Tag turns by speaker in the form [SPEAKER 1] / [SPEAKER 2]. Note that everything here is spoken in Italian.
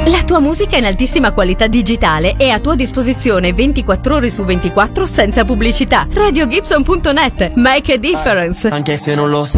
[SPEAKER 1] La tua musica in altissima qualità digitale è a tua disposizione 24 ore su 24 senza pubblicità. RadioGibson.net. Make a difference.
[SPEAKER 2] Anche se non lo sai.